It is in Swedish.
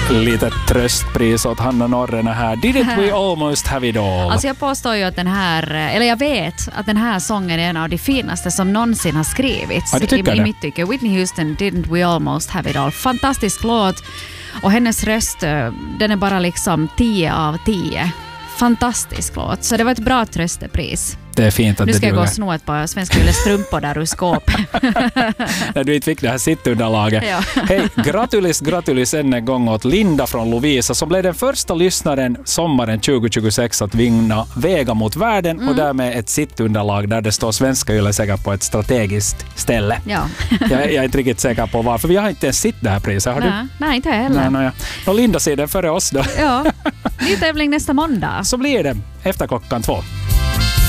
Lite tröstpris åt Hanna Norrena här. Didn't we almost have it all? Alltså jag påstår ju att jag vet att den här sången är en av de finaste som någonsin har skrivits. Ja, i mitt tycke. Whitney Houston, Didn't we almost have it all. Fantastisk låt. Och hennes röst, den är bara liksom 10 av 10. Fantastisk låt. Så det var ett bra tröstepris. Det är fint att nu ska jag gå och duger. sno ett par svenska strumpor där ur skåpet. När du inte fick det här sittunderlaget. Ja. Hej, gratulis än en gång åt Linda från Lovisa som blev den första lyssnaren sommaren 2026 att vinna Väga mot världen och därmed ett sittunderlag där det står svenska Yle säkert på ett strategiskt ställe. Ja. jag är inte riktigt säker på varför. Vi har inte ens sitt det här priset. Har du? Nej, inte jag heller. Och Linda ser den före oss då. Ja, ny tävling nästa måndag. Så blir det efter klockan 2.